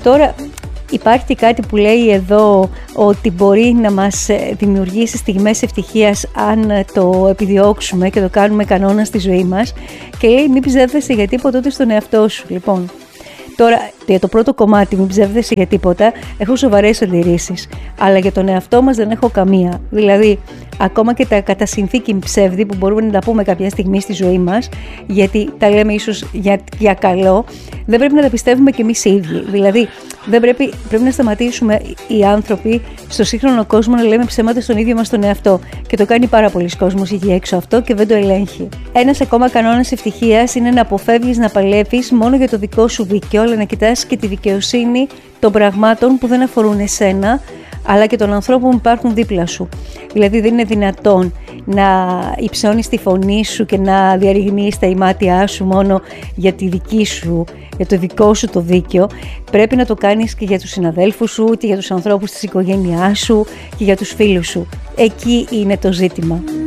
Τώρα υπάρχει και κάτι που λέει εδώ ότι μπορεί να μας δημιουργήσει στιγμές ευτυχίας αν το επιδιώξουμε και το κάνουμε κανόνα στη ζωή μας, και λέει μην ψεύδεσαι για τίποτα ούτε στον εαυτό σου. Λοιπόν, τώρα για το πρώτο κομμάτι, μην ψεύδεσαι για τίποτα, έχω σοβαρές αντιρρήσεις, αλλά για τον εαυτό μας δεν έχω καμία. Δηλαδή, ακόμα και τα κατά συνθήκη ψεύδη που μπορούμε να τα πούμε κάποια στιγμή στη ζωή μας, γιατί τα λέμε ίσως για καλό, δεν πρέπει να τα πιστεύουμε κι εμείς οι ίδιοι. Δηλαδή, πρέπει να σταματήσουμε οι άνθρωποι στο σύγχρονο κόσμο να λέμε ψέματα στον ίδιο μας τον εαυτό. Και το κάνει πάρα πολλοί κόσμος εκεί έξω αυτό και δεν το ελέγχει. Ένας ακόμα κανόνας ευτυχίας είναι να αποφεύγεις να παλεύεις μόνο για το δικό σου δίκαιο, αλλά να κοιτάς και τη δικαιοσύνη των πραγμάτων που δεν αφορούν εσένα, αλλά και των ανθρώπων που υπάρχουν δίπλα σου. Δηλαδή δεν είναι δυνατόν να υψώνεις τη φωνή σου και να διαρριγνύεις τα ημάτια σου μόνο για τη δική σου, για το δικό σου το δίκαιο. Πρέπει να το κάνεις και για τους συναδέλφους σου και για τους ανθρώπους της οικογένειάς σου και για τους φίλους σου. Εκεί είναι το ζήτημα.